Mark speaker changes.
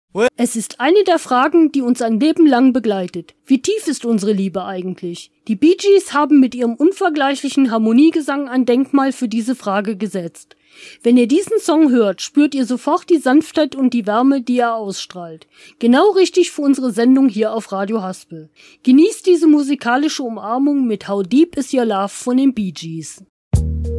Speaker 1: Es ist eine der Fragen, die uns ein Leben lang begleitet. Wie tief ist unsere Liebe eigentlich? Die Bee Gees haben mit ihrem unvergleichlichen Harmoniegesang ein Denkmal für diese Frage gesetzt. Wenn ihr diesen Song hört, spürt ihr sofort die Sanftheit und die Wärme, die er ausstrahlt. Genau richtig für unsere Sendung hier auf Radio Haspel. Genießt diese musikalische Umarmung mit How Deep Is Your Love von den Bee Gees.